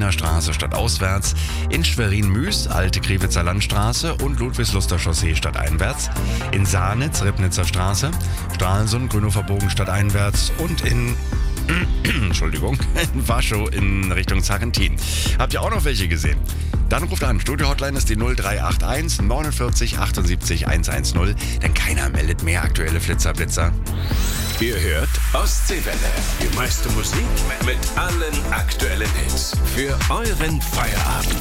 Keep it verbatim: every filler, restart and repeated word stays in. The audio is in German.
Schweriner Straße stadtauswärts, in Schwerin-Müs, Alte Krewitzer Landstraße und Ludwigsluster Chaussee stadteinwärts, in Sahnitz, Ribnitzer Straße, Stralsund, Grünhofer Bogen stadteinwärts und in Entschuldigung, in Warschau in Richtung Zarentin. Habt ihr auch noch welche gesehen? Dann ruft an. Studio-Hotline ist die null drei acht eins neunundvierzig achtundsiebzig hundertzehn, denn keiner meldet mehr aktuelle Flitzer-Blitzer. Ihr hört Ostseewelle. Die meiste Musik mit allen aktuellen Hits. Für euren Feierabend.